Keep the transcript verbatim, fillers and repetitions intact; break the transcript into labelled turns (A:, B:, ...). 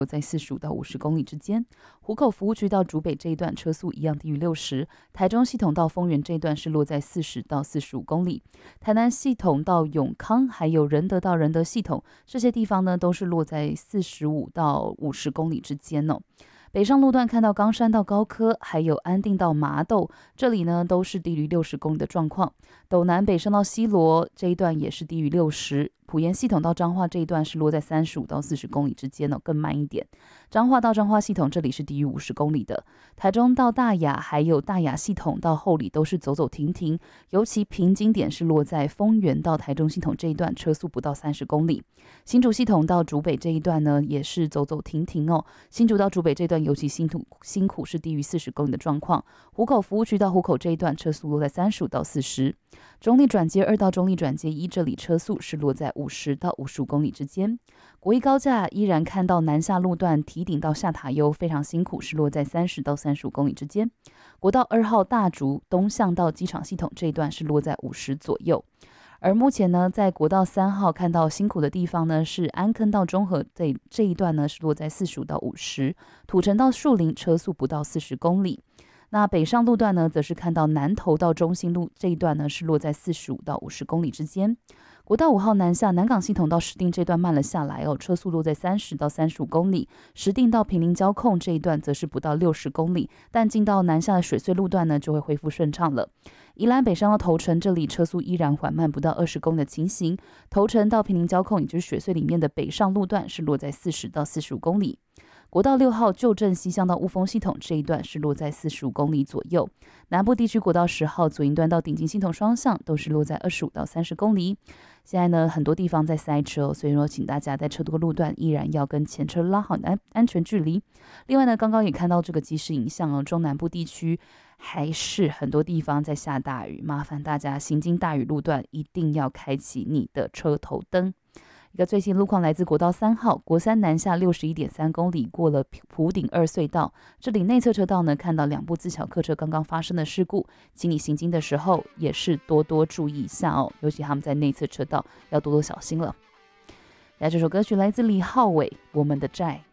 A: 在四十五到五十公里之间。湖口服务区到竹北这一段车速一样低于六十，台中系统到丰原这一段是落在四十到四十五公里，台南系统到永康还有仁德到仁德系统这些地方呢都是落在四十五到五十公里之间哦。北上路段看到冈山到高科，还有安定到麻豆，这里呢都是低于六十公里的状况。斗南北上到西螺这一段也是低于六十，埔盐系统到彰化这一段是落在三十五到四十公里之间哦，更慢一点。彰化到彰化系统这里是低于五十公里的。台中到大雅还有大雅系统到后里都是走走停停，尤其瓶颈点是落在丰原到台中系统这一段，车速不到三十公里。新竹系统到竹北这一段呢也是走走停停哦，新竹到竹北这一段尤其辛苦辛苦是低于四十公里的状况。湖口服务区到湖口这一段车速落在三十五到四十。中立转接二到中立转接一这里车速是落在五十到五十五公里之间。国一高架依然看到南下路段提顶到下塔悠非常辛苦，是落在三十到三十五公里之间。国道二号大竹东向到机场系统这一段是落在五十左右。而目前呢，在国道三号看到辛苦的地方呢，是安坑到中和这这一段呢是落在四十五到五十，土城到树林车速不到四十公里。那北上路段呢，则是看到南投到中兴路这一段呢是落在四十五到五十公里之间。国道五号南下南港系统到石碇这段慢了下来哦，车速落在三十到三十五公里。石碇到平林交控这一段则是不到六十公里，但进到南下的水隧路段呢就会恢复顺畅了。宜兰北上到头城这里车速依然缓慢，不到二十公里的情形。头城到平林交控，也就是水隧里面的北上路段是落在四十到四十五公里。国道六号旧镇西向到雾峰系统这一段是落在四十五公里左右。南部地区国道十号左营段到顶金系统双向都是落在二十五到三十公里。现在呢，很多地方在塞车哦，所以说请大家在车多路段依然要跟前车拉好安安全距离。另外呢，刚刚也看到这个即时影像哦，中南部地区还是很多地方在下大雨，麻烦大家行经大雨路段一定要开启你的车头灯。一个最新路况来自国道三号，国三南下六十一点三公里，过了埔顶二隧道，这里内侧车道呢看到两部自小客车刚刚发生的事故，请你行经的时候也是多多注意一下哦，尤其他们在内侧车道要多多小心了。那这首歌曲来自李浩伟，《我们的债》。